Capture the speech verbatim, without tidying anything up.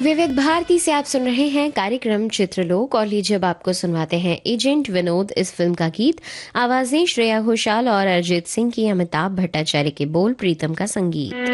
विविध भारती से आप सुन रहे हैं कार्यक्रम चित्रलोक और लीजिए अब आपको सुनवाते हैं एजेंट विनोद इस फिल्म का गीत। आवाजें श्रेया घोषाल और अरिजीत सिंह की, अमिताभ भट्टाचार्य के बोल, प्रीतम का संगीत।